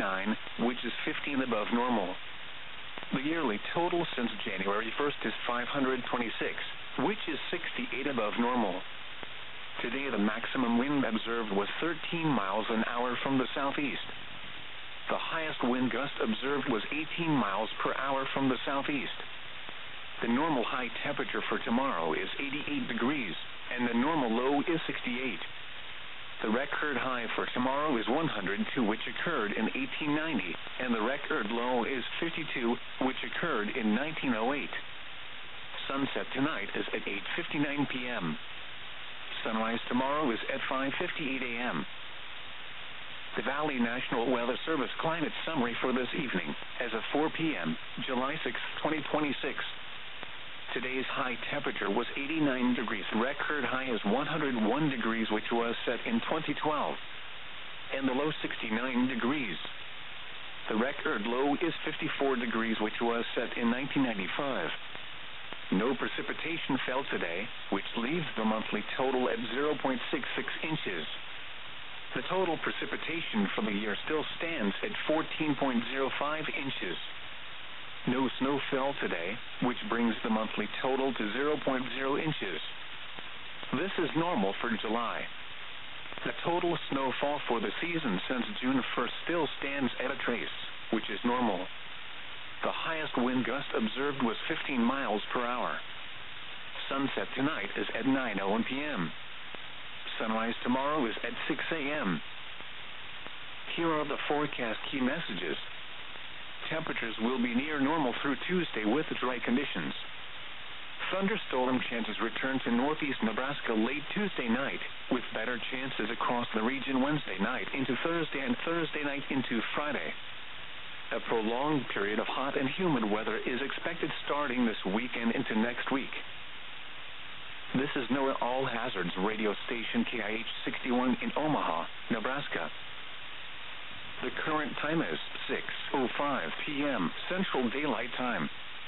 89, which is 15 above normal. The yearly total since January 1st is 526, which is 68 above normal. Today the maximum wind observed was 13 miles an hour from the southeast. The highest wind gust observed was 18 miles per hour from the southeast. The normal high temperature for tomorrow is 88 degrees, and the normal low is 68. The record high for tomorrow is 102, which occurred in 1890, and the record low is 52, which occurred in 1908. Sunset tonight is at 8:59 p.m. Sunrise tomorrow is at 5:58 a.m. The Valley National Weather Service climate summary for this evening, as of 4 p.m., July 6, 2026. Today's high temperature was 89 degrees. Record high is 101 degrees, which was set in 2012. And the low 69 degrees. The record low is 54 degrees, which was set in 1995. No precipitation fell today, which leaves the monthly total at 0.66 inches. The total precipitation for the year still stands at 14.05 inches. No snow fell today, which brings the monthly total to 0.0 inches. This is normal for July. The total snowfall for the season since June 1st still stands at a trace, which is normal. The highest wind gust observed was 15 miles per hour. Sunset tonight is at 9:01 p.m. Sunrise tomorrow is at 6 a.m. Here are the forecast key messages. Temperatures will be near normal through Tuesday with dry conditions. Thunderstorm chances return to northeast Nebraska late Tuesday night, with better chances across the region Wednesday night into Thursday and Thursday night into Friday. A prolonged period of hot and humid weather is expected starting this weekend into next week. This is NOAA All Hazards radio station KIH 61 in Omaha, Nebraska. The current time is 6:05 p.m. Central Daylight Time.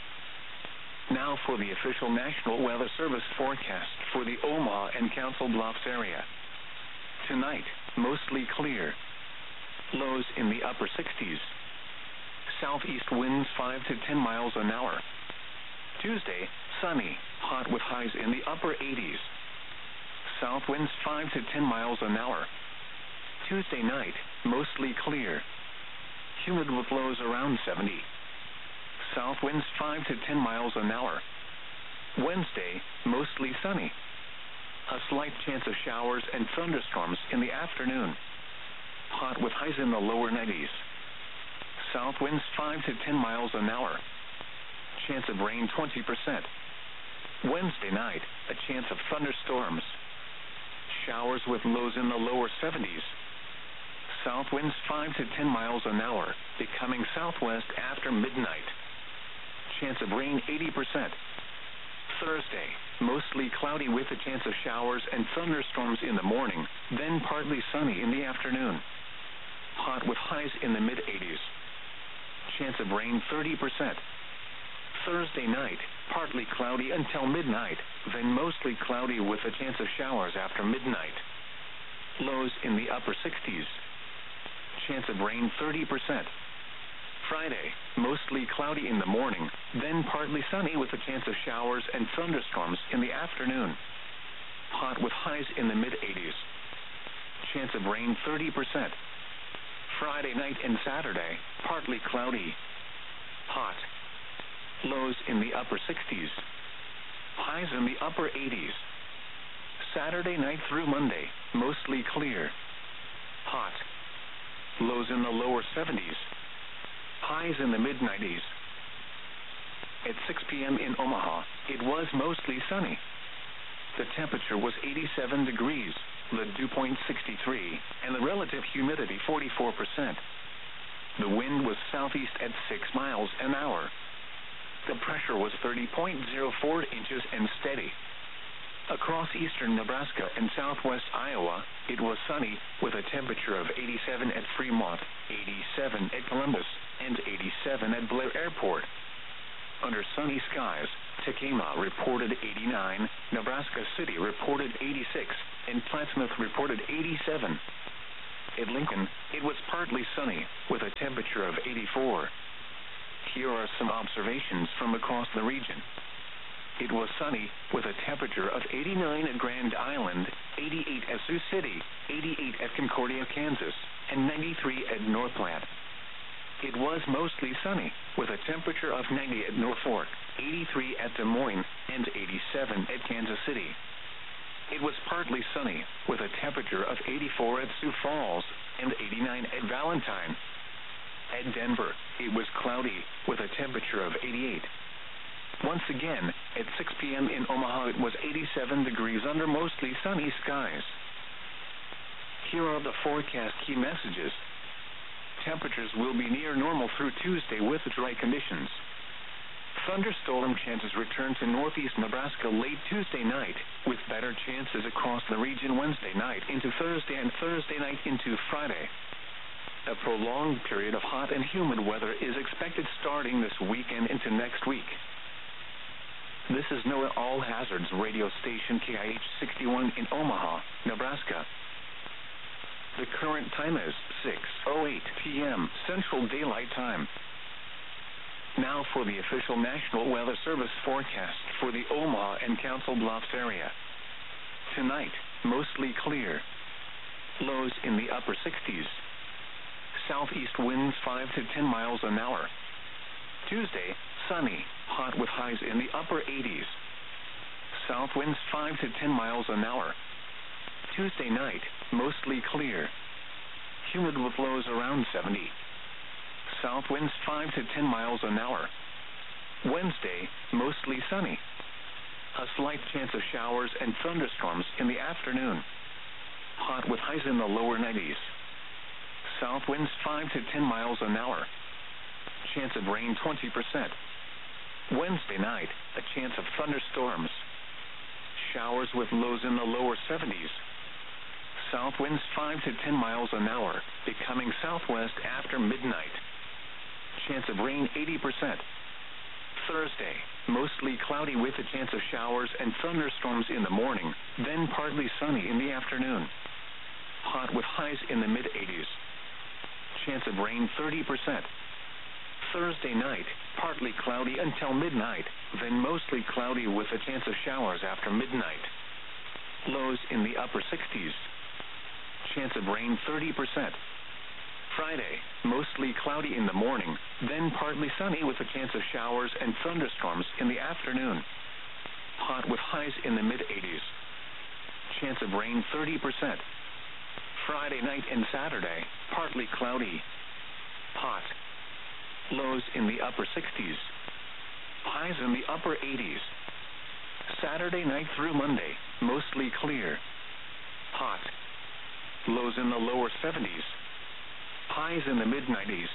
Now for the official National Weather Service forecast for the Omaha and Council Bluffs area. Tonight, mostly clear. Lows in the upper 60s. Southeast winds 5 to 10 miles an hour. Tuesday, sunny, hot with highs in the upper 80s. South winds 5 to 10 miles an hour. Tuesday night, mostly clear. Humid with lows around 70. South winds 5 to 10 miles an hour. Wednesday, mostly sunny. A slight chance of showers and thunderstorms in the afternoon. Hot with highs in the lower 90s. South winds 5 to 10 miles an hour. Chance of rain 20%. Wednesday night, a chance of thunderstorms. Showers with lows in the lower 70s. South winds 5 to 10 miles an hour, becoming southwest after midnight. Chance of rain 80%. Thursday, mostly cloudy with a chance of showers and thunderstorms in the morning, then partly sunny in the afternoon. Hot with highs in the mid-80s. Chance of rain 30%. Thursday night, partly cloudy until midnight, then mostly cloudy with a chance of showers after midnight. Lows in the upper 60s. Chance of rain 30%. Friday, mostly cloudy in the morning, then partly sunny with a chance of showers and thunderstorms in the afternoon. Hot with highs in the mid-80s. Chance of rain 30%. Friday night and Saturday, partly cloudy. Hot. Lows in the upper 60s. Highs in the upper 80s. Saturday night through Monday, mostly clear. Hot. Lows in the lower 70s. Highs in the mid-90s. At 6 p.m. in Omaha, it was mostly sunny. The temperature was 87 degrees, the dew point 63, and the relative humidity 44%. The wind was southeast at 6 miles an hour. The pressure was 30.04 inches and steady. Across eastern Nebraska and southwest Iowa, it was sunny with a temperature of 87 at Fremont, 87 at Columbus, and 87 at Blair Airport. Under sunny skies, Tekamah reported 89, Nebraska City reported 86, and Plattsmouth reported 87. At Lincoln, it was partly sunny with a temperature temperature of 84. Here are some observations from across the region. It was sunny, with a temperature of 89 at Grand Island, 88 at Sioux City, 88 at Concordia, Kansas, and 93 at North Platte. It was mostly sunny, with a temperature of 90 at Norfolk, 83 at Des Moines, and 87 at Kansas City. It was partly sunny, with a temperature of 84 at Sioux Falls, and 89 at Valentine. At Denver, it was cloudy, with a temperature of 88. Once again, at 6 p.m. in Omaha, it was 87 degrees under mostly sunny skies. Here are the forecast key messages. Temperatures will be near normal through Tuesday with dry conditions. Thunderstorm chances return to northeast Nebraska late Tuesday night, with better chances across the region Wednesday night into Thursday and Thursday night into Friday. A prolonged period of hot and humid weather is expected starting this weekend into next week. This is NOAA All Hazards radio station KIH 61 in Omaha, Nebraska. The current time is 6:08 p.m. Central Daylight Time. Now for the official National Weather Service forecast for the Omaha and Council Bluffs area. Tonight, mostly clear. Lows in the upper 60s. Southeast winds 5 to 10 miles an hour. Tuesday, sunny, hot with highs in the upper 80s. South winds 5 to 10 miles an hour. Tuesday night, mostly clear. Humid with lows around 70. South winds 5 to 10 miles an hour. Wednesday, mostly sunny. A slight chance of showers and thunderstorms in the afternoon. Hot with highs in the lower 90s. South winds 5 to 10 miles an hour. Chance of rain 20%. Wednesday night, a chance of thunderstorms. Showers with lows in the lower 70s. South winds 5 to 10 miles an hour, becoming southwest after midnight. Chance of rain 80%. Thursday, mostly cloudy with a chance of showers and thunderstorms in the morning, then partly sunny in the afternoon. Hot with highs in the mid-80s. Chance of rain 30%. Thursday night, partly cloudy until midnight, then mostly cloudy with a chance of showers after midnight. Lows in the upper 60s. Chance of rain 30%. Friday, mostly cloudy in the morning, then partly sunny with a chance of showers and thunderstorms in the afternoon. Hot with highs in the mid-80s. Chance of rain 30%. Friday night and Saturday, partly cloudy. Hot. Lows in the upper 60s. Highs in the upper 80s. Saturday night through Monday, mostly clear. Hot. Lows in the lower 70s. Highs in the mid-90s.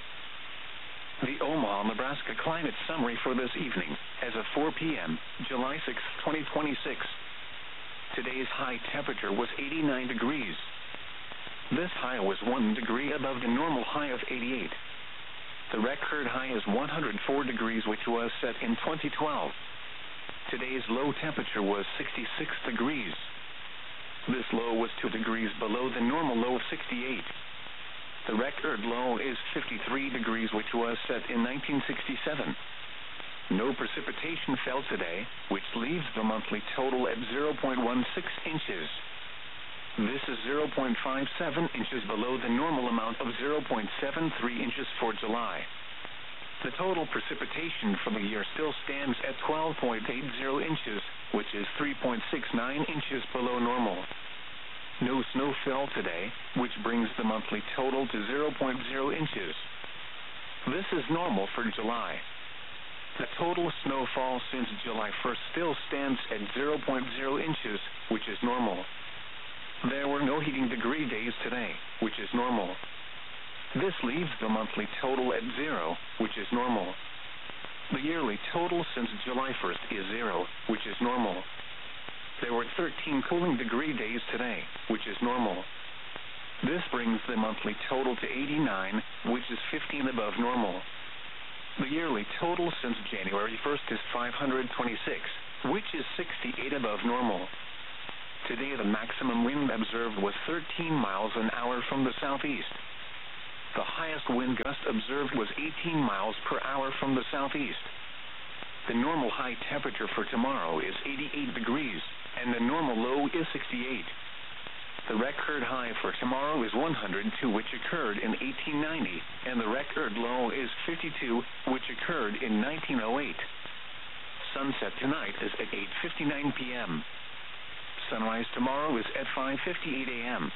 The Omaha, Nebraska climate summary for this evening, as of 4 p.m., July 6, 2026. Today's high temperature was 89 degrees. This high was 1 degree above the normal high of 88. The record high is 104 degrees, which was set in 2012. Today's low temperature was 66 degrees. This low was 2 degrees below the normal low of 68. The record low is 53 degrees, which was set in 1967. No precipitation fell today, which leaves the monthly total at 0.16 inches. This is 0.57 inches below the normal amount of 0.73 inches for July. The total precipitation for the year still stands at 12.80 inches, which is 3.69 inches below normal. No snow fell today, which brings the monthly total to 0.0 inches. This is normal for July. The total snowfall since July 1st still stands at 0.0 inches, which is normal. There were no heating degree days today, which is normal. This leaves the monthly total at 0, which is normal. The yearly total since July 1st is 0, which is normal. There were 13 cooling degree days today, which is normal. This brings the monthly total to 89, which is 15 above normal. The yearly total since January 1st is 526, which is 68 above normal. Today the maximum wind observed was 13 miles an hour from the southeast. The highest wind gust observed was 18 miles per hour from the southeast. The normal high temperature for tomorrow is 88 degrees, and the normal low is 68. The record high for tomorrow is 102, which occurred in 1890, and the record low is 52, which occurred in 1908. Sunset tonight is at 8:59 p.m. Sunrise tomorrow is at 5:58 a.m.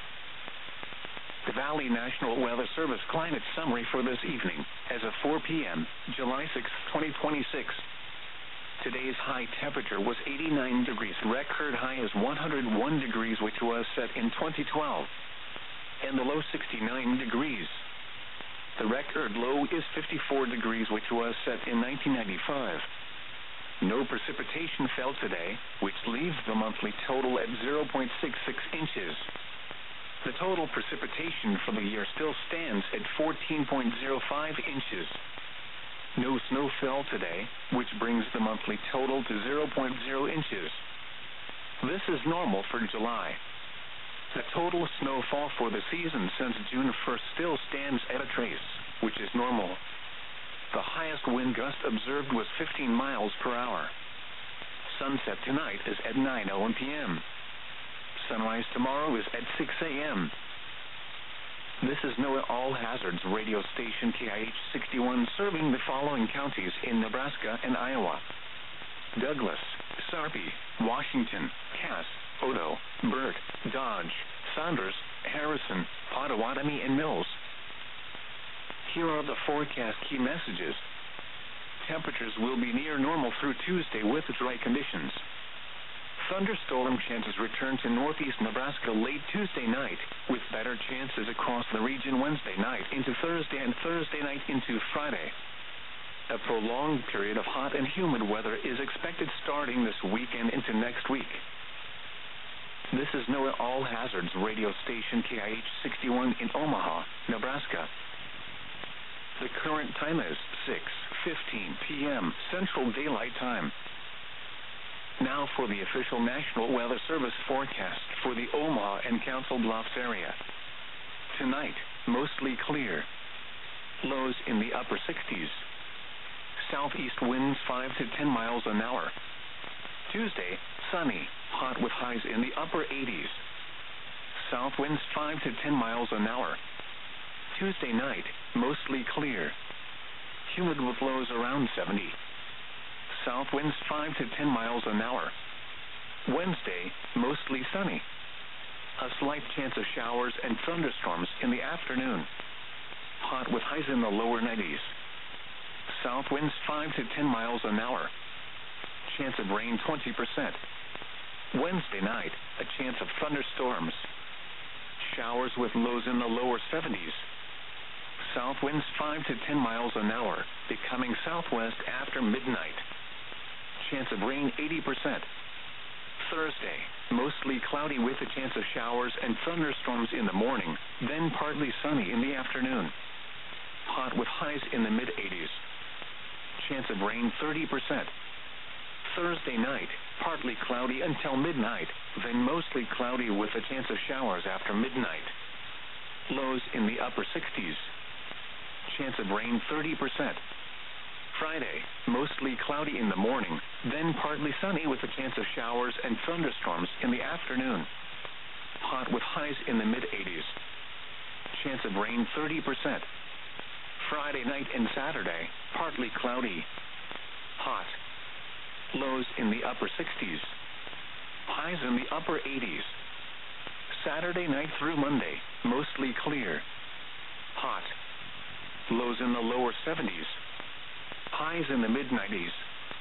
The Valley National Weather Service climate summary for this evening, as of 4 p.m., July 6, 2026. Today's high temperature was 89 degrees. Record high is 101 degrees, which was set in 2012. And the low 69 degrees. The record low is 54 degrees, which was set in 1995. No precipitation fell today, which leaves the monthly total at 0.66 inches. The total precipitation for the year still stands at 14.05 inches. No snow fell today, which brings the monthly total to 0.0 inches. This is normal for July. The total snowfall for the season since June 1st still stands at a trace, which is normal. The highest wind gust observed was 15 miles per hour. Sunset tonight is at 9:01 p.m. Sunrise tomorrow is at 6 a.m. This is NOAA All Hazards radio station KIH 61, serving the following counties in Nebraska and Iowa: Douglas, Sarpy, Washington, Cass, Odo, Burke, Dodge, Saunders, Harrison, Pottawatomie, and Mills. Here are the forecast key messages. Temperatures will be near normal through Tuesday with dry conditions. Thunderstorm chances return to northeast Nebraska late Tuesday night, with better chances across the region Wednesday night into Thursday and Thursday night into Friday. A prolonged period of hot and humid weather is expected starting this weekend into next week. This is NOAA All Hazards radio station KIH 61 in Omaha, Nebraska. The current time is 6:15 p.m. Central Daylight Time. Now for the official National Weather Service forecast for the Omaha and Council Bluffs area. Tonight, mostly clear. Lows in the upper 60s. Southeast winds 5 to 10 miles an hour. Tuesday, sunny, hot with highs in the upper 80s. South winds 5 to 10 miles an hour. Tuesday night, mostly clear. Humid with lows around 70. South winds 5 to 10 miles an hour. Wednesday, mostly sunny. A slight chance of showers and thunderstorms in the afternoon. Hot with highs in the lower 90s. South winds 5 to 10 miles an hour. Chance of rain 20%. Wednesday night, a chance of thunderstorms. Showers with lows in the lower 70s. South winds 5 to 10 miles an hour, becoming southwest after midnight. Chance of rain 80%. Thursday, mostly cloudy with a chance of showers and thunderstorms in the morning, then partly sunny in the afternoon. Hot with highs in the mid-80s. Chance of rain 30%. Thursday night, partly cloudy until midnight, then mostly cloudy with a chance of showers after midnight. Lows in the upper 60s. Chance of rain 30%. Friday, mostly cloudy in the morning, then partly sunny with a chance of showers and thunderstorms in the afternoon. Hot with highs in the mid-80s. Chance of rain 30%. Friday night and Saturday, partly cloudy. Hot. Lows in the upper 60s. Highs in the upper 80s. Saturday night through Monday, mostly clear. Hot. Lows in the lower 70s. Highs in the mid-90s.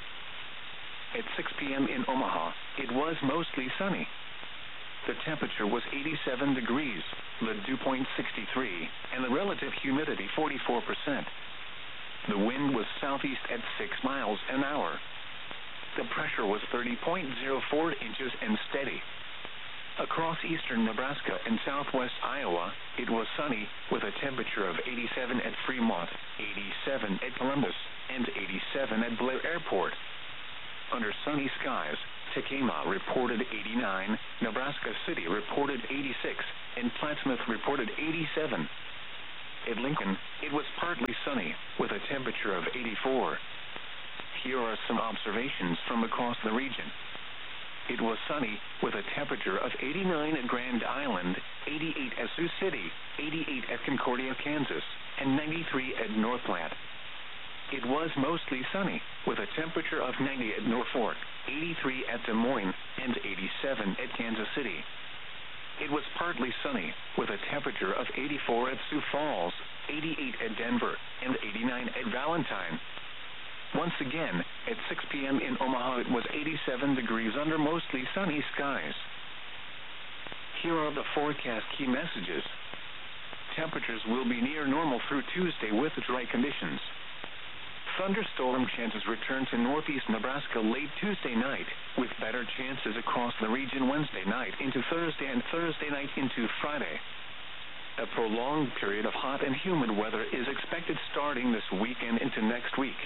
At 6 p.m. in Omaha, it was mostly sunny. The temperature was 87 degrees, the dew point 63, and the relative humidity 44%. The wind was southeast at 6 miles an hour. The pressure was 30.04 inches and steady. Across eastern Nebraska and southwest Iowa, it was sunny with a temperature of 87 at Fremont, 87 at Columbus, and 87 at Blair Airport. Under sunny skies, Tekamah reported 89, Nebraska City reported 86, and Plattsmouth reported 87. At Lincoln, it was partly sunny, with a temperature of 84. Here are some observations from across the region. It was sunny, with a temperature of 89 at Grand Island, 88 at Sioux City, 88 at Concordia, Kansas, and 93 at North Platte. It was mostly sunny, with a temperature of 90 at Norfolk, 83 at Des Moines, and 87 at Kansas City. It was partly sunny, with a temperature of 84 at Sioux Falls, 88 at Denver, and 89 at Valentine. Once again, at 6 p.m. in Omaha, it was 87 degrees under mostly sunny skies. Here are the forecast key messages. Temperatures will be near normal through Tuesday with dry conditions. Thunderstorm chances return to northeast Nebraska late Tuesday night, with better chances across the region Wednesday night into Thursday and Thursday night into Friday. A prolonged period of hot and humid weather is expected starting this weekend into next week.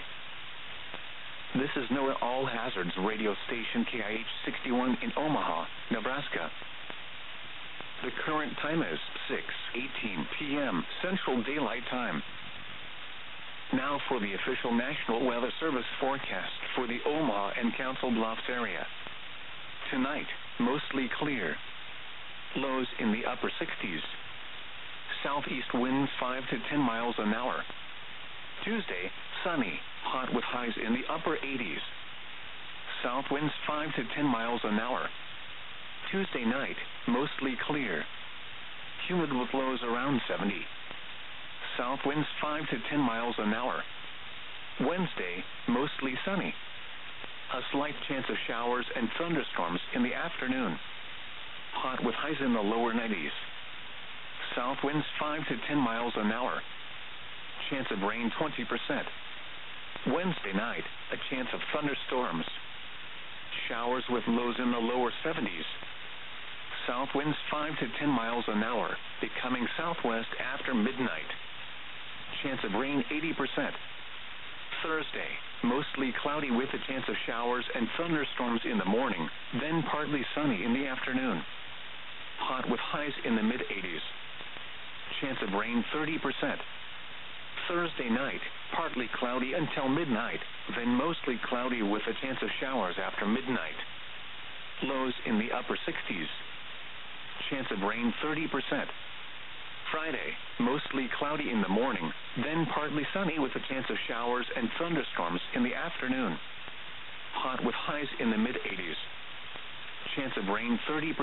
This is NOAA All Hazards radio station KIH 61 in Omaha, Nebraska. The current time is 6:18 p.m. Central Daylight Time. Now for the official National Weather Service forecast for the Omaha and Council Bluffs area. Tonight, mostly clear. Lows in the upper 60s. Southeast winds 5 to 10 miles an hour. Tuesday, sunny, hot with highs in the upper 80s. South winds 5 to 10 miles an hour. Tuesday night, mostly clear. Humid with lows around 70. South winds 5 to 10 miles an hour. Wednesday, mostly sunny. A slight chance of showers and thunderstorms in the afternoon. Hot with highs in the lower 90s. South winds 5 to 10 miles an hour. Chance of rain 20%. Wednesday night, a chance of thunderstorms. Showers with lows in the lower 70s. South winds 5 to 10 miles an hour, becoming southwest after midnight. Chance of rain 80%. Thursday, mostly cloudy with a chance of showers and thunderstorms in the morning, then partly sunny in the afternoon. Hot with highs in the mid-80s. Chance of rain 30%. Thursday night, partly cloudy until midnight, then mostly cloudy with a chance of showers after midnight. Lows in the upper 60s. Chance of rain 30%. Friday, mostly cloudy in the morning, then partly sunny with a chance of showers and thunderstorms in the afternoon. Hot with highs in the mid-80s. Chance of rain 30%.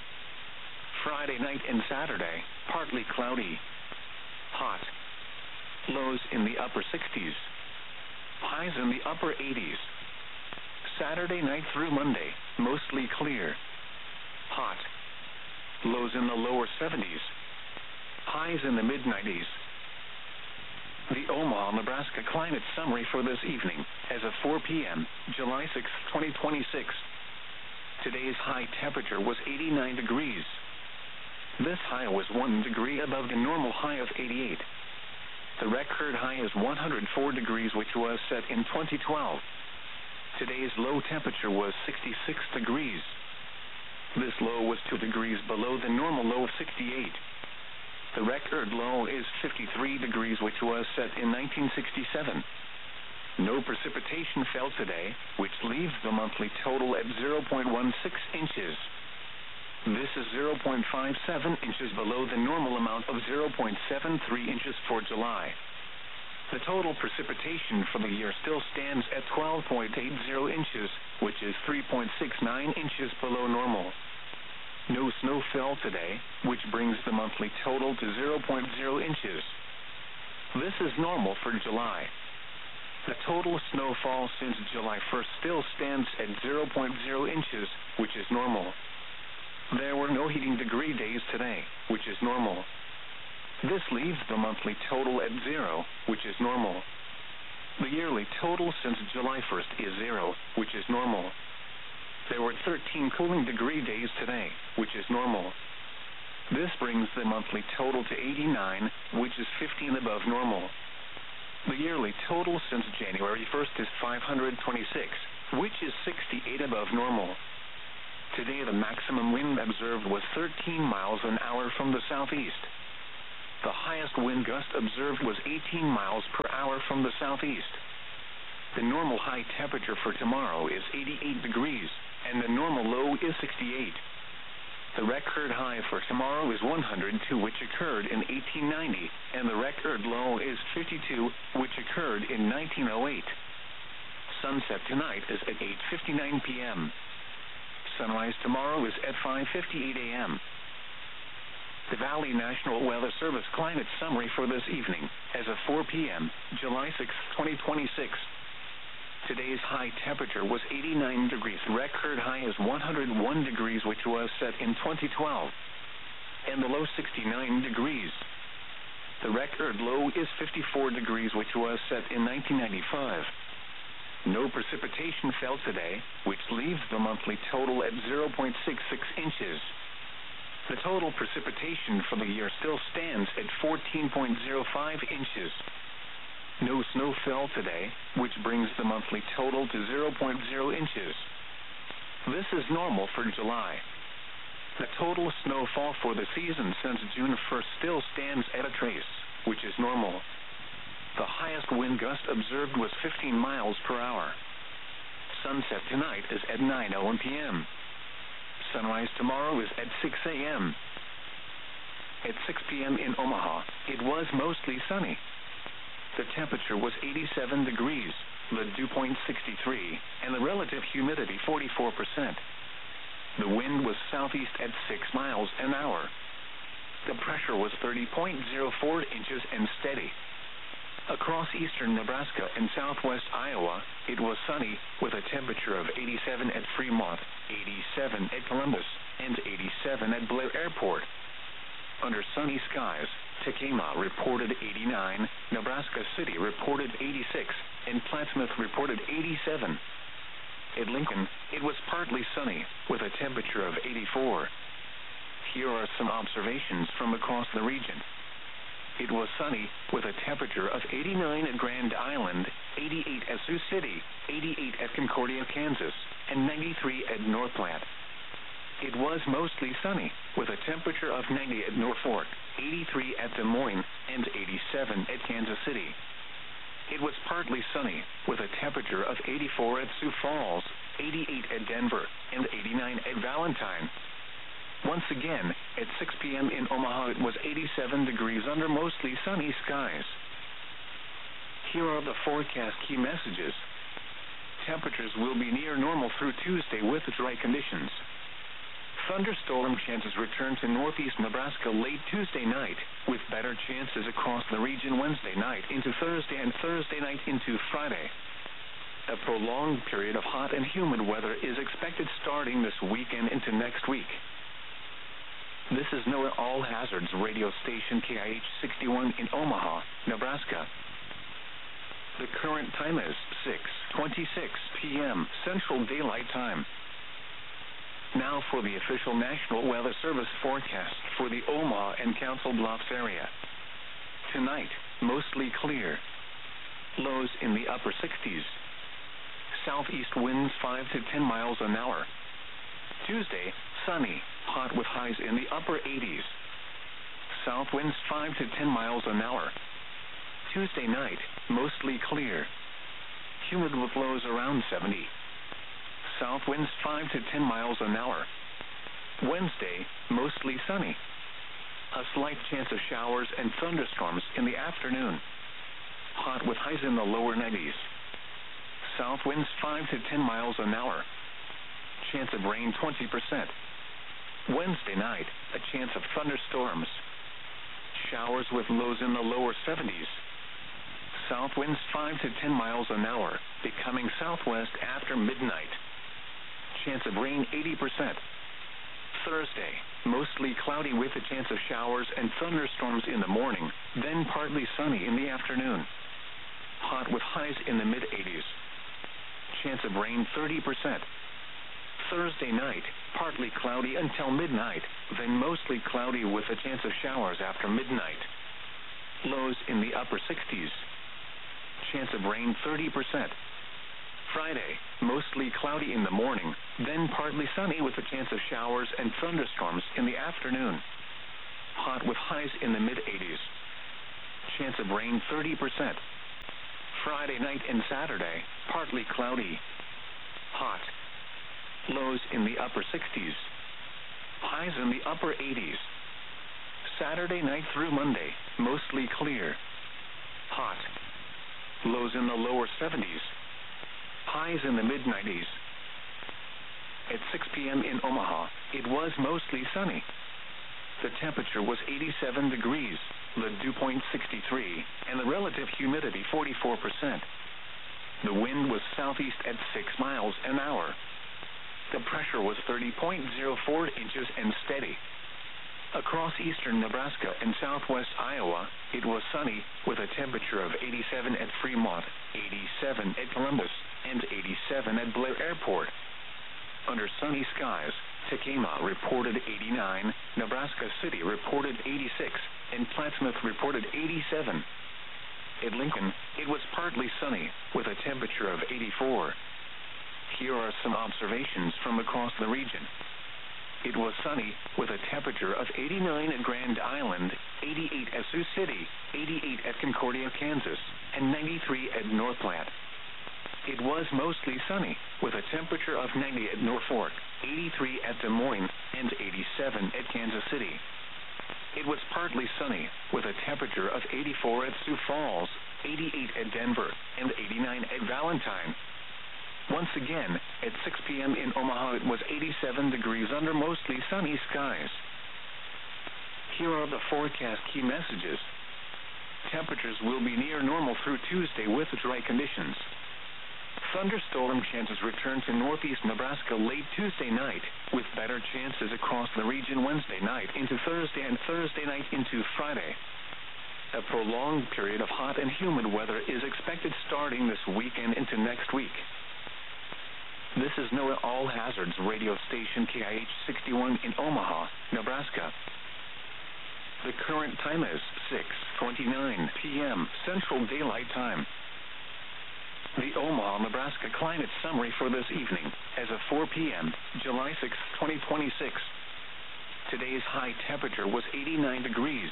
Friday night and Saturday, partly cloudy. Hot. Lows in the upper 60s. Highs in the upper 80s. Saturday night through Monday, mostly clear. Hot. Lows in the lower 70s. Highs in the mid-90s. The Omaha, Nebraska climate summary for this evening, as of 4 p.m., July 6, 2026. Today's high temperature was 89 degrees. This high was 1 degree above the normal high of 88. The record high is 104 degrees, which was set in 2012. Today's low temperature was 66 degrees. This low was 2 degrees below the normal low of 68. The record low is 53 degrees, which was set in 1967. No precipitation fell today, which leaves the monthly total at 0.16 inches. This is 0.57 inches below the normal amount of 0.73 inches for July. The total precipitation for the year still stands at 12.80 inches, which is 3.69 inches below normal. No snow fell today, which brings the monthly total to 0.0 inches. This is normal for July. The total snowfall since July 1st still stands at 0.0 inches, which is normal. There were no heating degree days today, which is normal. This leaves the monthly total at 0, which is normal. The yearly total since July 1st is 0, which is normal. There were 13 cooling degree days today, which is normal. This brings the monthly total to 89, which is 15 above normal. The yearly total since January 1st is 526, which is 68 above normal. Today the maximum wind observed was 13 miles an hour from the southeast. The highest wind gust observed was 18 miles per hour from the southeast. The normal high temperature for tomorrow is 88 degrees, and the normal low is 68. The record high for tomorrow is 102, which occurred in 1890, and the record low is 52, which occurred in 1908. Sunset tonight is at 8:59 p.m. Sunrise tomorrow is at 5:58 a.m. The Valley National Weather Service climate summary for this evening, as of 4 p.m., July 6, 2026. Today's high temperature was 89 degrees. Record high is 101 degrees, which was set in 2012. And the low 69 degrees. The record low is 54 degrees, which was set in 1995. No precipitation fell today, which leaves the monthly total at 0.66 inches. The total precipitation for the year still stands at 14.05 inches. No snow fell today, which brings the monthly total to 0.0 inches. This is normal for July. The total snowfall for the season since June 1st still stands at a trace, which is normal. The highest wind gust observed was 15 miles per hour. Sunset tonight is at 9:01 p.m. Sunrise tomorrow is at 6 a.m. At 6 p.m. in Omaha, it was mostly sunny. The temperature was 87 degrees, the dew point 63, and the relative humidity 44%. The wind was southeast at 6 miles an hour. The pressure was 30.04 inches and steady. Across eastern Nebraska and southwest Iowa, it was sunny, with a temperature of 87 at Fremont, 87 at Columbus, and 87 at Blair Airport. Under sunny skies, Tekamah reported 89, Nebraska City reported 86, and Plattsmouth reported 87. At Lincoln, it was partly sunny, with a temperature of 84. Here are some observations from across the region. It was sunny, with a temperature of 89 at Grand Island, 88 at Sioux City, 88 at Concordia, Kansas, and 93 at North Platte. It was mostly sunny, with a temperature of 90 at Norfolk, 83 at Des Moines, and 87 at Kansas City. It was partly sunny, with a temperature of 84 at Sioux Falls, 88 at Denver, and 89 at Valentine. Once again, at 6 p.m. in Omaha, it was 87 degrees under mostly sunny skies. Here are the forecast key messages. Temperatures will be near normal through Tuesday with dry conditions. Thunderstorm chances return to northeast Nebraska late Tuesday night, with better chances across the region Wednesday night into Thursday and Thursday night into Friday. A prolonged period of hot and humid weather is expected starting this weekend into next week. This is NOAA All Hazards radio station KIH 61 in Omaha, Nebraska. The current time is 6:26 p.m. Central Daylight Time. Now for the official National Weather Service forecast for the Omaha and Council Bluffs area. Tonight, mostly clear. Lows in the upper 60s. Southeast winds 5 to 10 miles an hour. Tuesday, sunny, hot with highs in the upper 80s. South winds 5 to 10 miles an hour. Tuesday night, mostly clear. Humid with lows around 70. South winds 5 to 10 miles an hour. Wednesday, mostly sunny. A slight chance of showers and thunderstorms in the afternoon. Hot with highs in the lower 90s. South winds 5 to 10 miles an hour. Chance of rain 20%. Wednesday night, a chance of thunderstorms. Showers with lows in the lower 70s. South winds 5 to 10 miles an hour, becoming southwest after midnight. Chance of rain 80%. Thursday, mostly cloudy with a chance of showers and thunderstorms in the morning, then partly sunny in the afternoon. Hot with highs in the mid-80s. Chance of rain 30%. Thursday night, partly cloudy until midnight, then mostly cloudy with a chance of showers after midnight. Lows in the upper 60s. Chance of rain 30%. Friday, mostly cloudy in the morning, then partly sunny with a chance of showers and thunderstorms in the afternoon. Hot with highs in the mid-80s. Chance of rain 30%. Friday night and Saturday, partly cloudy. Hot. Lows in the upper 60s. Highs in the upper 80s. Saturday night through Monday, mostly clear. Hot. Lows in the lower 70s. Highs in the mid-90s. At 6 p.m. in Omaha, it was mostly sunny. The temperature was 87 degrees, the dew point 63, and the relative humidity 44%. The wind was southeast at 6 miles an hour. The pressure was 30.04 inches and steady. Across eastern Nebraska and southwest Iowa, it was sunny, with a temperature of 87 at Fremont, 87 at Columbus, and 87 at Blair Airport. Under sunny skies, Tekamah reported 89, Nebraska City reported 86, and Plattsmouth reported 87. At Lincoln, it was partly sunny, with a temperature of 84. Here are some observations from across the region. It was sunny, with a temperature of 89 at Grand Island, 88 at Sioux City, 88 at Concordia, Kansas, and 93 at North Platte. It was mostly sunny, with a temperature of 90 at Norfolk, 83 at Des Moines, and 87 at Kansas City. It was partly sunny, with a temperature of 84 at Sioux Falls, 88 at Denver, and 89 at Valentine. Once again, at 6 p.m. in Omaha, it was 87 degrees under mostly sunny skies. Here are the forecast key messages. Temperatures will be near normal through Tuesday with dry conditions. Thunderstorm chances return to northeast Nebraska late Tuesday night, with better chances across the region Wednesday night into Thursday and Thursday night into Friday. A prolonged period of hot and humid weather is expected starting this weekend into next week. This is NOAA All Hazards radio station KIH 61 in Omaha, Nebraska. The current time is 6:29 p.m. Central Daylight Time. The Omaha, Nebraska climate summary for this evening, as of 4 p.m., July 6, 2026. Today's high temperature was 89 degrees.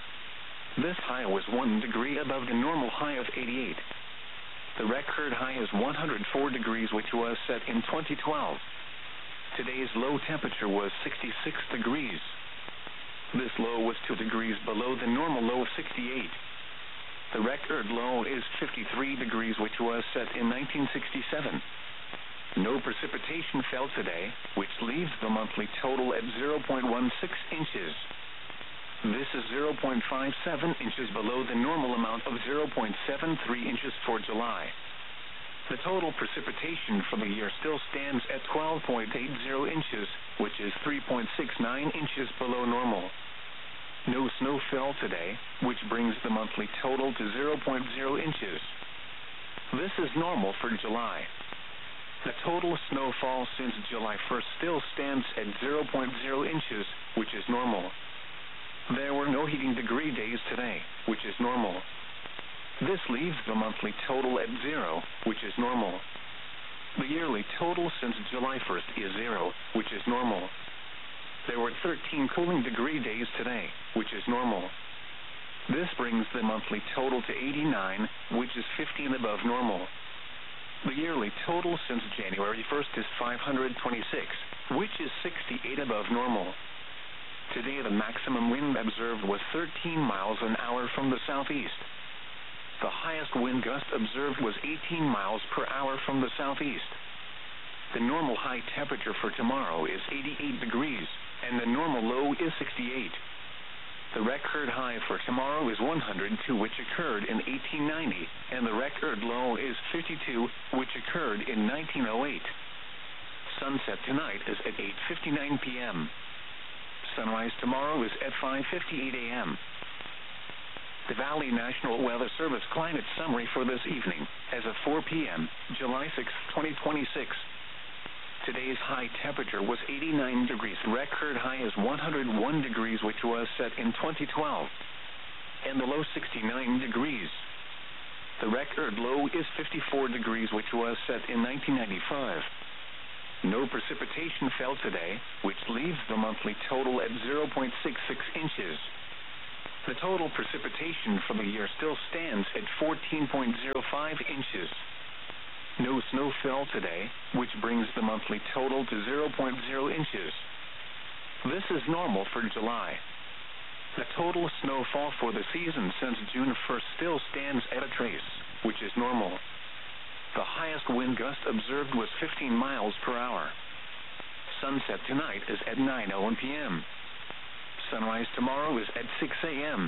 This high was 1 degree above the normal high of 88. The record high is 104 degrees, which was set in 2012. Today's low temperature was 66 degrees. This low was 2 degrees below the normal low of 68. The record low is 53 degrees, which was set in 1967. No precipitation fell today, which leaves the monthly total at 0.16 inches. This is 0.57 inches below the normal amount of 0.73 inches for July. The total precipitation for the year still stands at 12.80 inches, which is 3.69 inches below normal. No snow fell today, which brings the monthly total to 0.0 inches. This is normal for July. The total snowfall since July 1st still stands at 0.0 inches, which is normal. There were no heating degree days today, which is normal. This leaves the monthly total at 0, which is normal. The yearly total since July 1st is 0, which is normal. There were 13 cooling degree days today, which is normal. This brings the monthly total to 89, which is 15 above normal. The yearly total since January 1st is 526, which is 68 above normal. Today, the maximum wind observed was 13 miles an hour from the southeast. The highest wind gust observed was 18 miles per hour from the southeast. The normal high temperature for tomorrow is 88 degrees, and the normal low is 68. The record high for tomorrow is 102, which occurred in 1890, and the record low is 52, which occurred in 1908. Sunset tonight is at 8:59 p.m. Sunrise tomorrow is at 5:58 a.m. The Valley National Weather Service climate summary for this evening, as of 4 p.m., July 6, 2026. Today's high temperature was 89 degrees. Record high is 101 degrees, which was set in 2012. And the low 69 degrees. The record low is 54 degrees, which was set in 1995. No precipitation fell today, which leaves the monthly total at 0.66 inches. The total precipitation for the year still stands at 14.05 inches. No snow fell today, which brings the monthly total to 0.0 inches. This is normal for July. The total snowfall for the season since June 1st still stands at a trace, which is normal. The highest wind gust observed was 15 miles per hour. Sunset tonight is at 9:01 p.m. Sunrise tomorrow is at 6 a.m.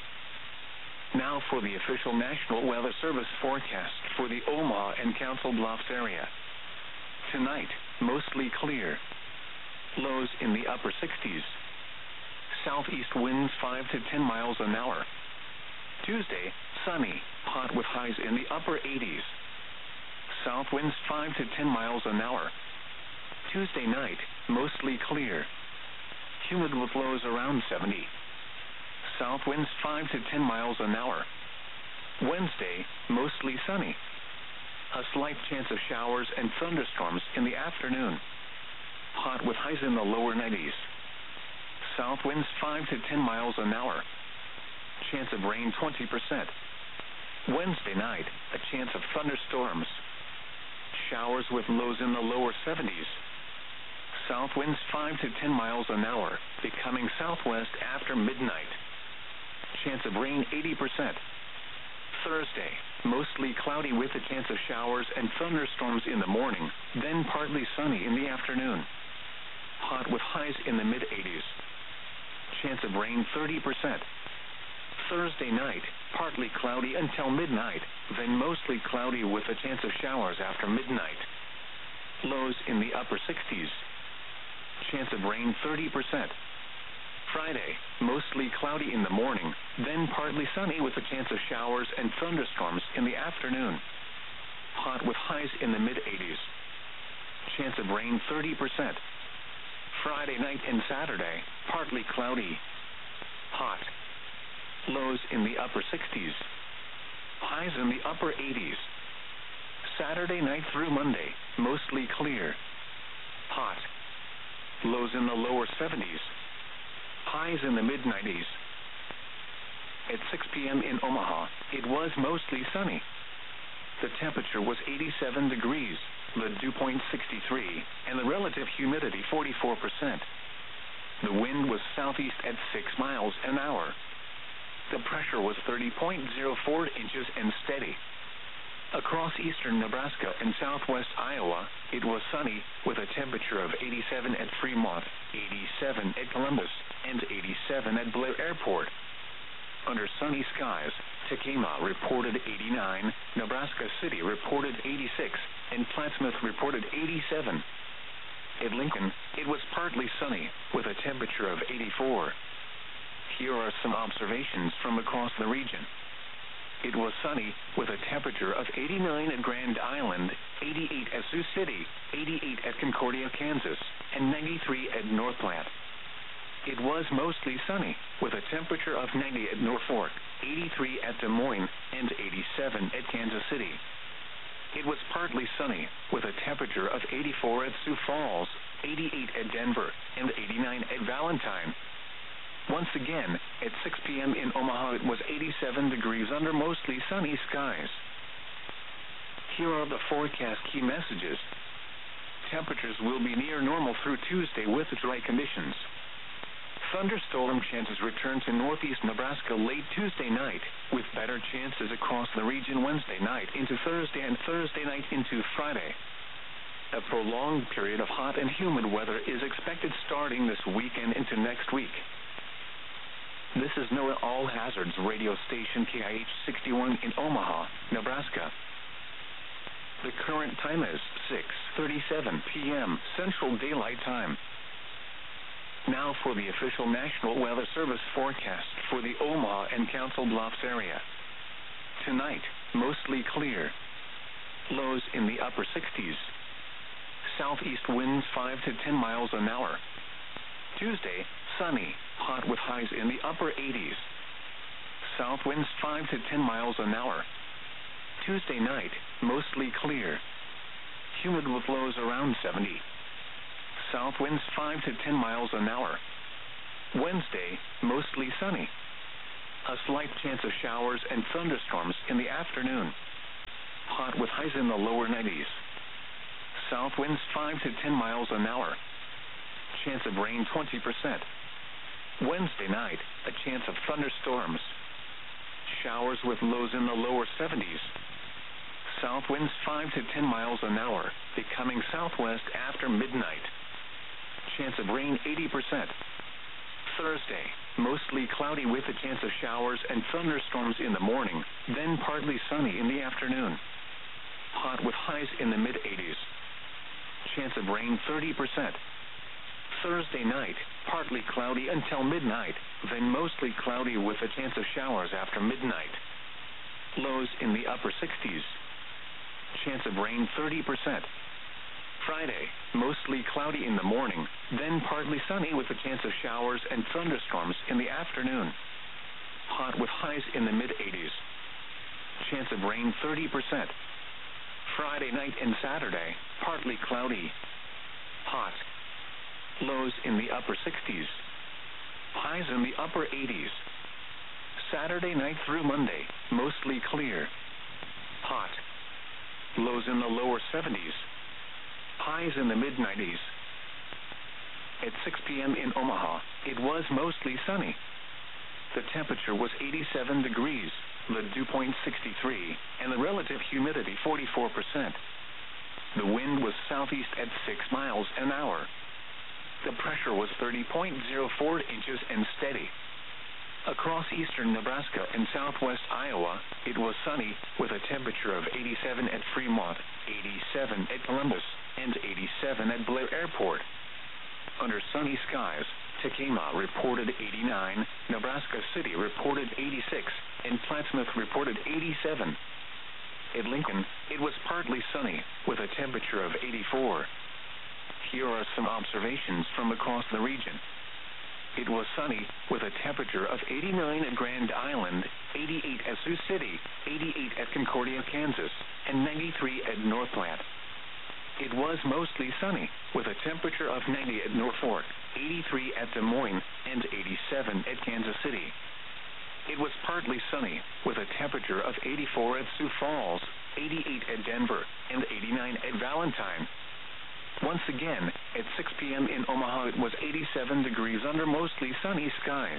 Now for the official National Weather Service forecast for the Omaha and Council Bluffs area. Tonight, mostly clear. Lows in the upper 60s. Southeast winds 5 to 10 miles an hour. Tuesday, sunny, hot with highs in the upper 80s. South winds 5 to 10 miles an hour. Tuesday night, mostly clear. Humid with lows around 70. South winds 5 to 10 miles an hour. Wednesday, mostly sunny. A slight chance of showers and thunderstorms in the afternoon. Hot with highs in the lower 90s. South winds 5 to 10 miles an hour. Chance of rain 20%. Wednesday night, a chance of thunderstorms. Showers with lows in the lower 70s. South winds 5 to 10 miles an hour, becoming southwest after midnight. Chance of rain 80%. Thursday, mostly cloudy with a chance of showers and thunderstorms in the morning, then partly sunny in the afternoon. Hot with highs in the mid-80s. Chance of rain 30%. Thursday night, partly cloudy until midnight, then mostly cloudy with a chance of showers after midnight. Lows in the upper 60s. Chance of rain 30%. Friday, mostly cloudy in the morning, then partly sunny with a chance of showers and thunderstorms in the afternoon. Hot with highs in the mid-80s. Chance of rain 30%. Friday night and Saturday, partly cloudy. Hot. Lows in the upper 60s. Highs in the upper 80s. Saturday night through Monday, mostly clear. Hot. Lows in the lower 70s. Highs in the mid-90s. At 6 p.m. in Omaha, it was mostly sunny. The temperature was 87 degrees, the dew point 63, and the relative humidity 44%. The wind was southeast at 6 miles an hour. The pressure was 30.04 inches and steady. Across eastern Nebraska and southwest Iowa, it was sunny with a temperature of 87 at Fremont, 87 at Columbus, and 87 at Blair Airport. Under sunny skies, Tekamah reported 89, Nebraska City reported 86, and Plattsmouth reported 87. At Lincoln, it was partly sunny with a temperature of 84. Here are some observations from across the region. It was sunny with a temperature of 89 at Grand Island, 88 at Sioux City, 88 at Concordia, Kansas, and 93 at North Platte. It was mostly sunny with a temperature of 90 at Norfolk, 83 at Des Moines, and 87 at Kansas City. It was partly sunny with a temperature of 84 at Sioux Falls, 88 at Denver, and 89 at Valentine. Once again, at 6 p.m. in Omaha, it was 87 degrees under mostly sunny skies. Here are the forecast key messages. Temperatures will be near normal through Tuesday with dry conditions. Thunderstorm chances return to northeast Nebraska late Tuesday night, with better chances across the region Wednesday night into Thursday and Thursday night into Friday. A prolonged period of hot and humid weather is expected starting this weekend into next week. This is NOAA All Hazards radio station KIH 61 in Omaha, Nebraska. The current time is 6:37 p.m. Central Daylight Time. Now for the official National Weather Service forecast for the Omaha and Council Bluffs area. Tonight, mostly clear. Lows in the upper 60s. Southeast winds 5 to 10 miles an hour. Tuesday, sunny, hot with highs in the upper 80s. South winds 5 to 10 miles an hour. Tuesday night, mostly clear. Humid with lows around 70. South winds 5 to 10 miles an hour. Wednesday, mostly sunny. A slight chance of showers and thunderstorms in the afternoon. Hot with highs in the lower 90s. South winds 5 to 10 miles an hour. Chance of rain 20%. Wednesday night, a chance of thunderstorms. Showers with lows in the lower 70s. South winds 5 to 10 miles an hour, becoming southwest after midnight. Chance of rain 80%. Thursday, mostly cloudy with a chance of showers and thunderstorms in the morning, then partly sunny in the afternoon. Hot with highs in the mid-80s. Chance of rain 30%. Thursday night, partly cloudy until midnight, then mostly cloudy with a chance of showers after midnight. Lows in the upper 60s. Chance of rain 30%. Friday, mostly cloudy in the morning, then partly sunny with a chance of showers and thunderstorms in the afternoon. Hot with highs in the mid-80s. Chance of rain 30%. Friday night and Saturday, partly cloudy. Hot. Lows in the upper 60s. Highs in the upper 80s. Saturday night through Monday, mostly clear. Hot. Lows in the lower 70s. Highs in the mid-90s. At 6 p.m. in Omaha, it was mostly sunny. The temperature was 87 degrees, the dew point 63, and the relative humidity 44%. The wind was southeast at 6 miles an hour. The pressure was 30.04 inches and steady. Across eastern Nebraska and southwest Iowa, it was sunny, with a temperature of 87 at Fremont, 87 at Columbus, and 87 at Blair Airport. Under sunny skies, Tekamah reported 89, Nebraska City reported 86, and Plattsmouth reported 87. At Lincoln, it was partly sunny, with a temperature of 84. Here are some observations from across the region. It was sunny, with a temperature of 89 at Grand Island, 88 at Sioux City, 88 at Concordia, Kansas, and 93 at North Platte. It was mostly sunny, with a temperature of 90 at Norfolk, 83 at Des Moines, and 87 at Kansas City. It was partly sunny, with a temperature of 84 at Sioux Falls, 88 at Denver, and 89 at Valentine. Once again, at 6 p.m. in Omaha, it was 87 degrees under mostly sunny skies.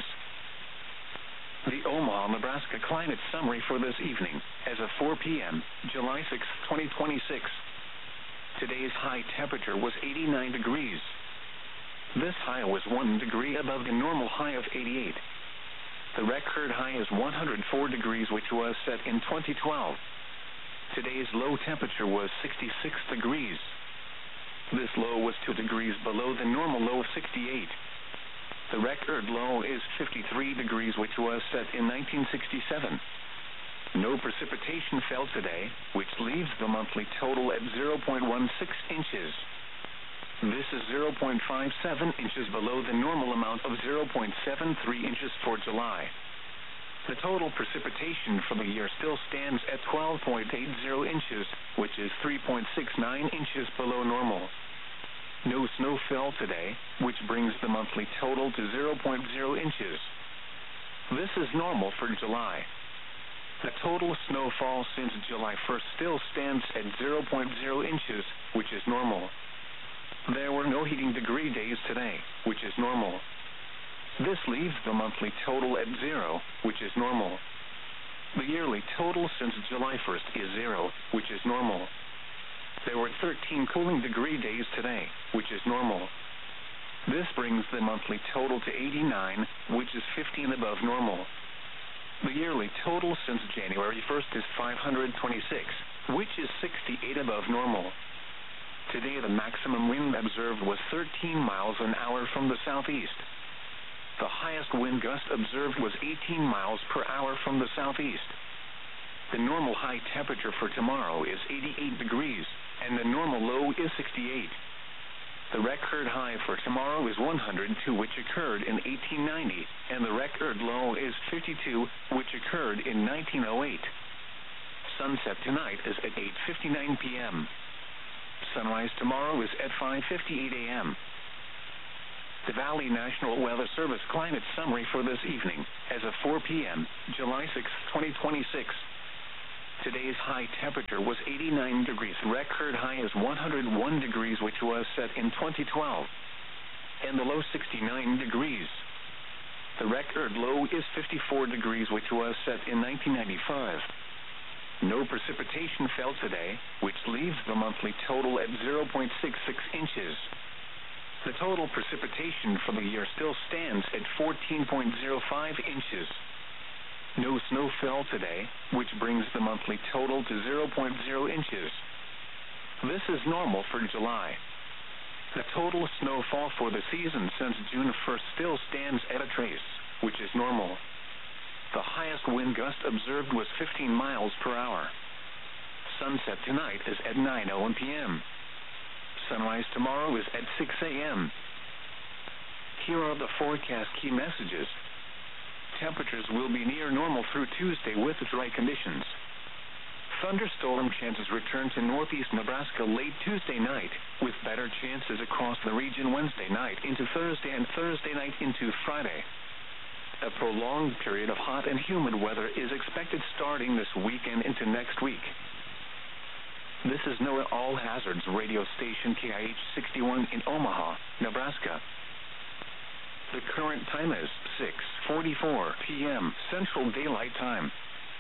The Omaha, Nebraska climate summary for this evening, as of 4 p.m., July 6, 2026. Today's high temperature was 89 degrees. This high was 1 degree above the normal high of 88. The record high is 104 degrees, which was set in 2012. Today's low temperature was 66 degrees. This low was 2 degrees below the normal low of 68. The record low is 53 degrees, which was set in 1967. No precipitation fell today, which leaves the monthly total at 0.16 inches. This is 0.57 inches below the normal amount of 0.73 inches for July. The total precipitation for the year still stands at 12.80 inches, which is 3.69 inches below normal. No snow fell today, which brings the monthly total to 0.0 inches. This is normal for July. The total snowfall since July 1st still stands at 0.0 inches, which is normal. There were no heating degree days today, which is normal. This leaves the monthly total at 0, which is normal. The yearly total since July 1st is 0, which is normal. There were 13 cooling degree days today, which is normal. This brings the monthly total to 89, which is 15 above normal. The yearly total since January 1st is 526, which is 68 above normal. Today the maximum wind observed was 13 miles an hour from the southeast. The highest wind gust observed was 18 miles per hour from the southeast. The normal high temperature for tomorrow is 88 degrees, and the normal low is 68. The record high for tomorrow is 102, which occurred in 1890, and the record low is 52, which occurred in 1908. Sunset tonight is at 8:59 p.m. Sunrise tomorrow is at 5:58 a.m. The Valley National Weather Service climate summary for this evening, as of 4 p.m., July 6, 2026. Today's high temperature was 89 degrees. Record high is 101 degrees, which was set in 2012. And the low 69 degrees. The record low is 54 degrees, which was set in 1995. No precipitation fell today, which leaves the monthly total at 0.66 inches. The total precipitation for the year still stands at 14.05 inches. No snow fell today, which brings the monthly total to 0.0 inches. This is normal for July. The total snowfall for the season since June 1st still stands at a trace, which is normal. The highest wind gust observed was 15 miles per hour. Sunset tonight is at 9:01 p.m. Sunrise tomorrow is at 6 a.m. Here are the forecast key messages. Temperatures will be near normal through Tuesday with dry conditions. Thunderstorm chances return to northeast Nebraska late Tuesday night, with better chances across the region Wednesday night into Thursday and Thursday night into Friday. A prolonged period of hot and humid weather is expected starting this weekend into next week. This is NOAA All Hazards radio station KIH 61 in Omaha, Nebraska. The current time is 6:44 p.m. Central Daylight Time.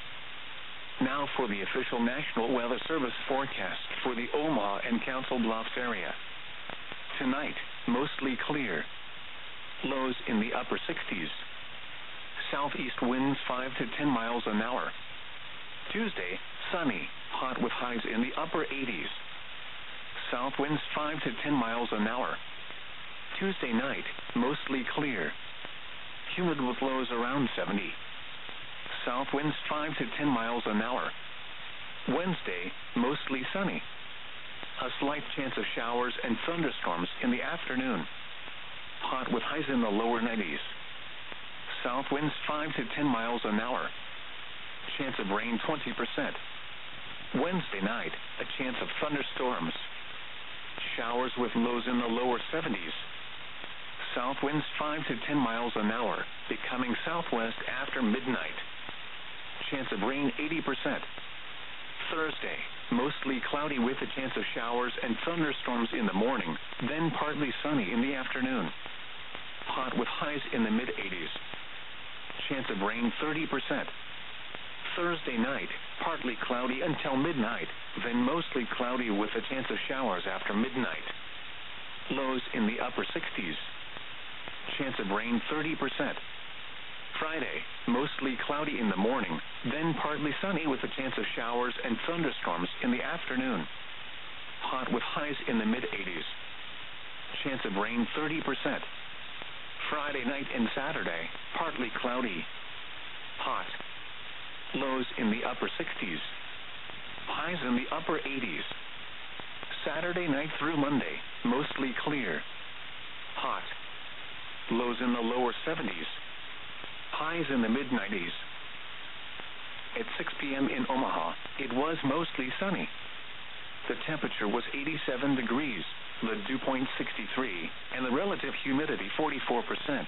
Now for the official National Weather Service forecast for the Omaha and Council Bluffs area. Tonight, mostly clear. Lows in the upper 60s. Southeast winds 5 to 10 miles an hour. Tuesday, sunny, hot with highs in the upper 80s. South winds 5 to 10 miles an hour. Tuesday night, mostly clear. Humid with lows around 70. South winds 5 to 10 miles an hour. Wednesday, mostly sunny. A slight chance of showers and thunderstorms in the afternoon. Hot with highs in the lower 90s. South winds 5 to 10 miles an hour. Chance of rain 20%. Wednesday night, a chance of thunderstorms. Showers with lows in the lower 70s. South winds 5 to 10 miles an hour, becoming southwest after midnight. Chance of rain 80%. Thursday, mostly cloudy with a chance of showers and thunderstorms in the morning, then partly sunny in the afternoon. Hot with highs in the mid-80s. Chance of rain 30%. Thursday night, partly cloudy until midnight, then mostly cloudy with a chance of showers after midnight. Lows in the upper 60s. Chance of rain 30%. Friday, mostly cloudy in the morning, then partly sunny with a chance of showers and thunderstorms in the afternoon. Hot with highs in the mid-80s. Chance of rain 30%. Friday night and Saturday, partly cloudy. Hot. Lows in the upper 60s. Highs in the upper 80s. Saturday night through Monday, mostly clear. Hot. Lows in the lower 70s. Highs in the mid-90s. At 6 p.m. in Omaha, it was mostly sunny. The temperature was 87 degrees, the dew point 63, and the relative humidity 44%.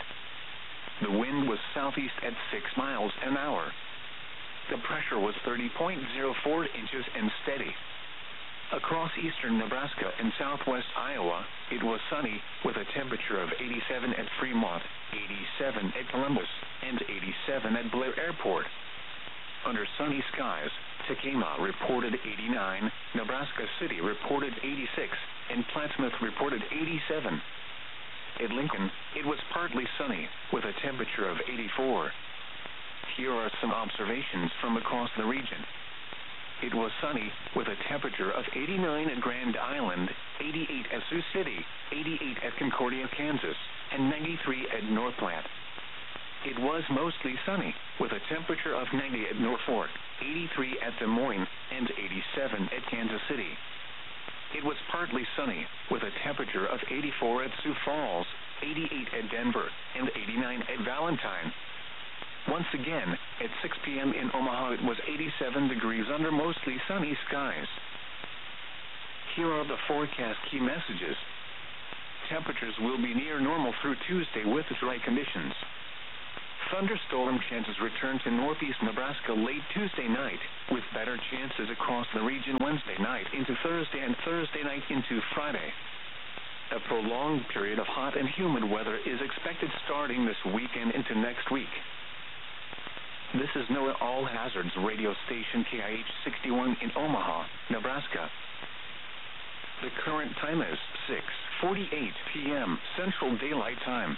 The wind was southeast at 6 miles an hour. The pressure was 30.04 inches and steady. Across eastern Nebraska and southwest Iowa, it was sunny with a temperature of 87 at Fremont, 87 at Columbus, and 87 at Blair Airport. Under sunny skies, Tekamah reported 89, Nebraska City reported 86, and Plattsmouth reported 87. At Lincoln, it was partly sunny with a temperature of 84. Here are some observations from across the region. It was sunny with a temperature of 89 at Grand Island, 88 at Sioux City, 88 at Concordia, Kansas, and 93 at North Platte. It was mostly sunny with a temperature of 90 at Norfolk, 83 at Des Moines, and 87 at Kansas City. It was partly sunny with a temperature of 84 at Sioux Falls, 88 at Denver, and 89 at Valentine. Once again, at 6 p.m. in Omaha, it was 87 degrees under mostly sunny skies. Here are the forecast key messages. temperatures will be near normal through Tuesday with dry conditions. Thunderstorm chances return to northeast Nebraska late Tuesday night, with better chances across the region Wednesday night into Thursday and Thursday night into Friday. A prolonged period of hot and humid weather is expected starting this weekend into next week. This is NOAA All Hazards radio station KIH 61 in Omaha, Nebraska. The current time is 6:48 p.m. Central Daylight Time.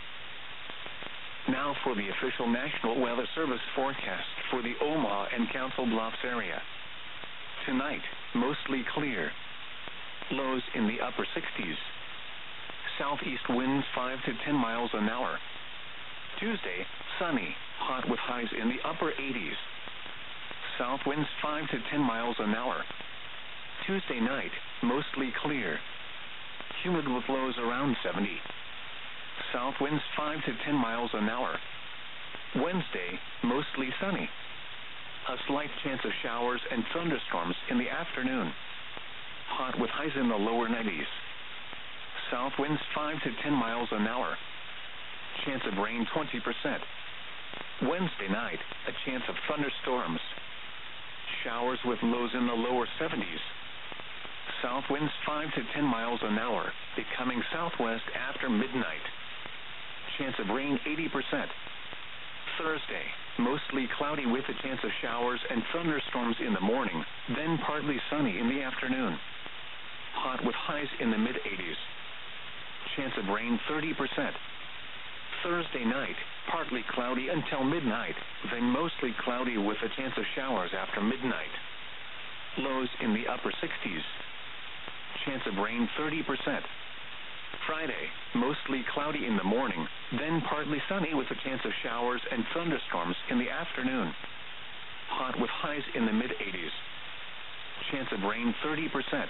Now for the official National Weather Service forecast for the Omaha and Council Bluffs area. Tonight, mostly clear. Lows in the upper 60s. Southeast winds 5 to 10 miles an hour. Tuesday, sunny, hot with highs in the upper 80s. South winds 5 to 10 miles an hour. Tuesday night, mostly clear. Humid with lows around 70. South winds 5 to 10 miles an hour. Wednesday, mostly sunny. A slight chance of showers and thunderstorms in the afternoon. Hot with highs in the lower 90s. South winds 5 to 10 miles an hour. Chance of rain 20%. Wednesday night, a chance of thunderstorms. Showers with lows in the lower 70s. South winds 5 to 10 miles an hour, becoming southwest after midnight. Chance of rain 80%. Thursday, mostly cloudy with a chance of showers and thunderstorms in the morning, then partly sunny in the afternoon. Hot with highs in the mid-80s. Chance of rain 30%. Thursday night, partly cloudy until midnight, then mostly cloudy with a chance of showers after midnight. Lows in the upper 60s. Chance of rain 30%. Friday, mostly cloudy in the morning, then partly sunny with a chance of showers and thunderstorms in the afternoon. Hot with highs in the mid-80s. Chance of rain 30%.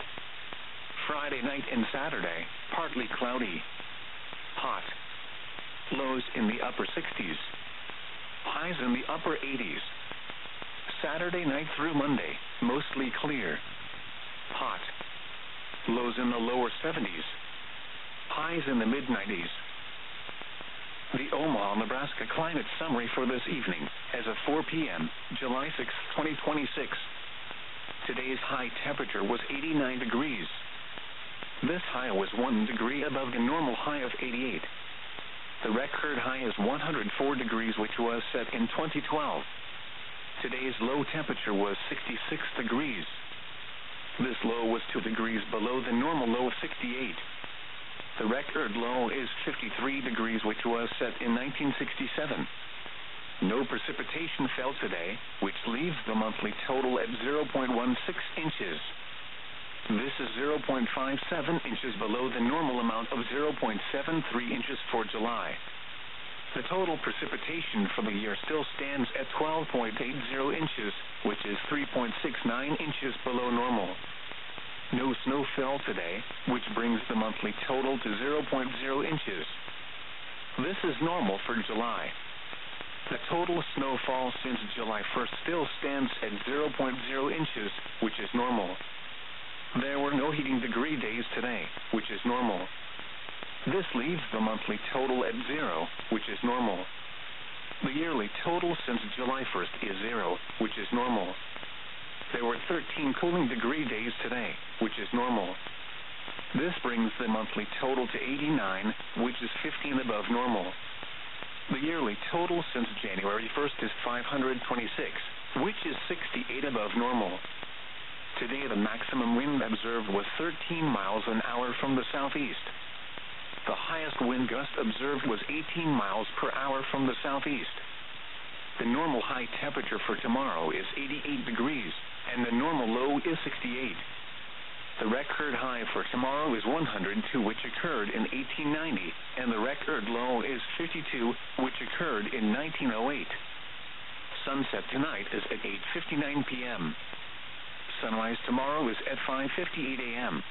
Friday night and Saturday, partly cloudy. Hot. Lows in the upper 60s. Highs in the upper 80s. Saturday night through Monday, mostly clear. Hot. Lows in the lower 70s. Highs in the mid-90s. The Omaha, Nebraska climate summary for this evening, as of 4 p.m., July 6, 2026. Today's high temperature was 89 degrees. This high was 1 degree above the normal high of 88. The record high is 104 degrees, which was set in 2012. Today's low temperature was 66 degrees. This low was 2 degrees below the normal low of 68. The record low is 53 degrees, which was set in 1967. No precipitation fell today, which leaves the monthly total at 0.16 inches. This is 0.57 inches below the normal amount of 0.73 inches for July. The total precipitation for the year still stands at 12.80 inches, which is 3.69 inches below normal. No snow fell today, which brings the monthly total to 0.0 inches. This is normal for July. The total snowfall since July 1st still stands at 0.0 inches, which is normal. There were no heating degree days today, which is normal. This leaves the monthly total at 0, which is normal. The yearly total since July 1st is 0, which is normal. There were 13 cooling degree days today, which is normal. This brings the monthly total to 89, which is 15 above normal. The yearly total since January 1st is 526, which is 68 above normal. Today the maximum wind observed was 13 miles an hour from the southeast. The highest wind gust observed was 18 miles per hour from the southeast. The normal high temperature for tomorrow is 88 degrees, and the normal low is 68. The record high for tomorrow is 102, which occurred in 1890, and the record low is 52, which occurred in 1908. Sunset tonight is at 8:59 p.m. Sunrise tomorrow is at 5:58 a.m.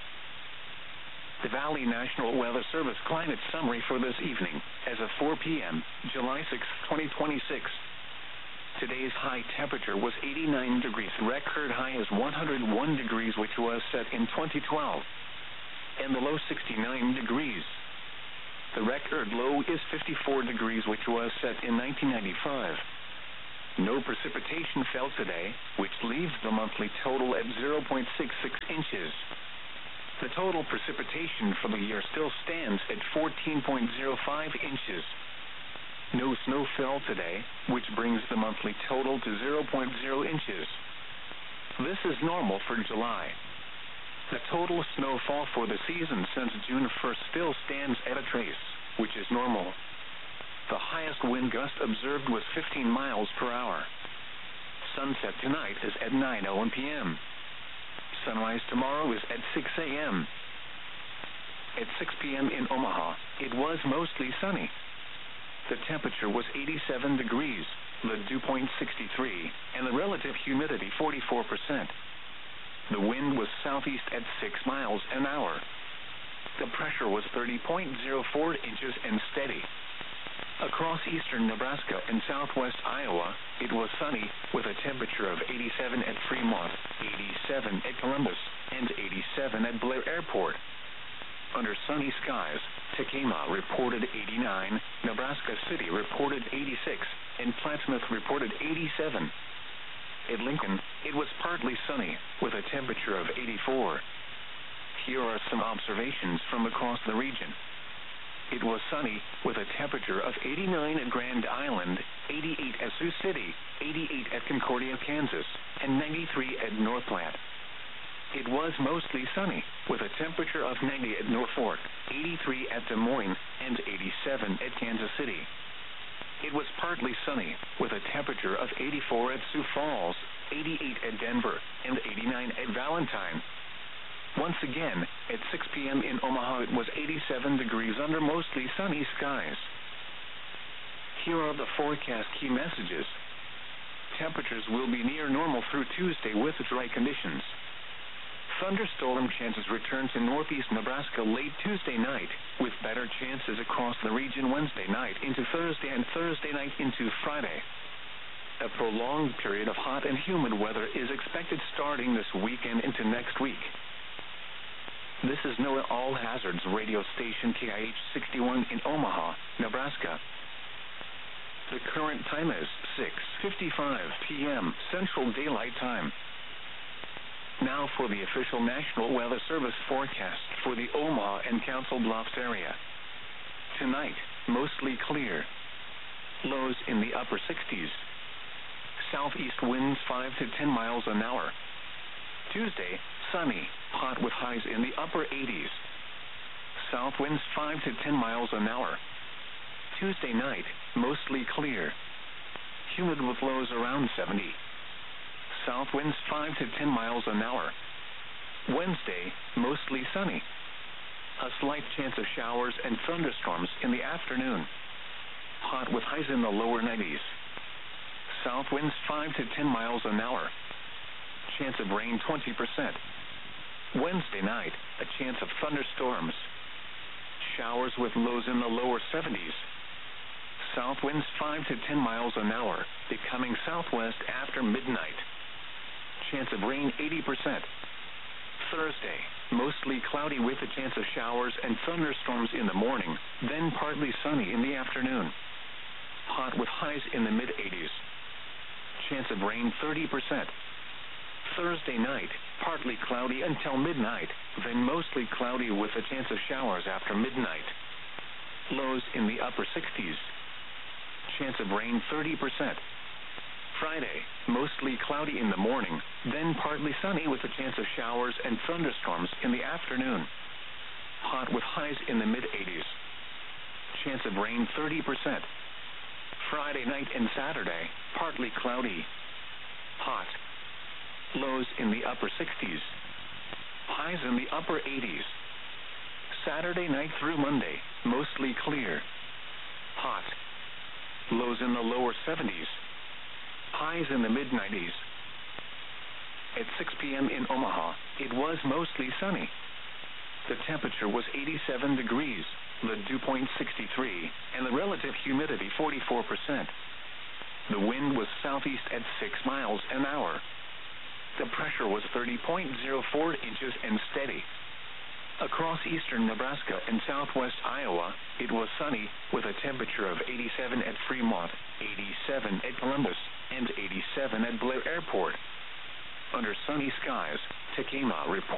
The Valley National Weather Service climate summary for this evening, as of 4 p.m., July 6, 2026. Today's high temperature was 89 degrees. Record high is 101 degrees, which was set in 2012. And the low 69 degrees. The record low is 54 degrees, which was set in 1995. No precipitation fell today, which leaves the monthly total at 0.66 inches. The total precipitation for the year still stands at 14.05 inches. No snow fell today, which brings the monthly total to 0.0 inches. This is normal for July. The total snowfall for the season since June 1st still stands at a trace, which is normal. The highest wind gust observed was 15 miles per hour. Sunset tonight is at 9:01 p.m. Sunrise tomorrow is at 6 a.m. At 6 p.m. in Omaha, it was mostly sunny. The temperature was 87 degrees, the dew point 63, and the relative humidity 44%. The wind was southeast at 6 miles an hour. The pressure was 30.04 inches and steady. Across eastern Nebraska and southwest Iowa, it was sunny, with a temperature of 87 at Fremont, 87 at Columbus, and 87 at Blair Airport. Under sunny skies, Tekamah reported 89, Nebraska City reported 86, and Plattsmouth reported 87. At Lincoln, it was partly sunny, with a temperature of 84. Here are some observations from across the region. It was sunny, with a temperature of 89 at Grand Island, 88 at Sioux City, 88 at Concordia, Kansas, and 93 at North Platte. It was mostly sunny, with a temperature of 90 at Norfolk, 83 at Des Moines, and 87 at Kansas City. It was partly sunny, with a temperature of 84 at Sioux Falls, 88 at Denver, and 89 at Valentine. Once again, at 6 p.m. in Omaha, it was 87 degrees under mostly sunny skies. Here are the forecast key messages. Temperatures will be near normal through Tuesday with dry conditions. Thunderstorm chances return to northeast Nebraska late Tuesday night, with better chances across the region Wednesday night into Thursday and Thursday night into Friday. A prolonged period of hot and humid weather is expected starting this weekend into next week. This is NOAA All Hazards radio station KIH 61 in Omaha, Nebraska. The current time is 6:55 p.m. Central Daylight Time. Now for the official National Weather Service forecast for the Omaha and Council Bluffs area. Tonight, mostly clear. Lows in the upper 60s. Southeast winds 5 to 10 miles an hour. Tuesday, sunny, hot with highs in the upper 80s. South winds 5 to 10 miles an hour. Tuesday night, mostly clear. Humid with lows around 70. South winds 5 to 10 miles an hour. Wednesday, mostly sunny. A slight chance of showers and thunderstorms in the afternoon. Hot with highs in the lower 90s. South winds 5 to 10 miles an hour. Chance of rain 20%. Wednesday night, a chance of thunderstorms. Showers with lows in the lower 70s. South winds 5 to 10 miles an hour, becoming southwest after midnight. Chance of rain 80%. Thursday, mostly cloudy with a chance of showers and thunderstorms in the morning, then partly sunny in the afternoon. Hot with highs in the mid-80s. Chance of rain 30%. Thursday night, partly cloudy until midnight, then mostly cloudy with a chance of showers after midnight. Lows in the upper 60s. Chance of rain 30%. Friday, mostly cloudy in the morning, then partly sunny with a chance of showers and thunderstorms in the afternoon. Hot with highs in the mid-80s. Chance of rain 30%. Friday night and Saturday, partly cloudy. Hot. Lows in the upper 60s. Highs in the upper 80s. Saturday night through Monday, mostly clear. Hot. Lows in the lower 70s. Highs in the mid-90s. At 6 p.m. in Omaha, it was mostly sunny. The temperature was 87 degrees, the dew point 63, and the relative humidity 44%. The wind was southeast at 6 miles an hour. The pressure was 30.04 inches and steady. Across eastern Nebraska and southwest Iowa, it was sunny, with a temperature of 87 at Fremont, 87 at Columbus, and 87 at Blair Airport. Under sunny skies, Tecama reported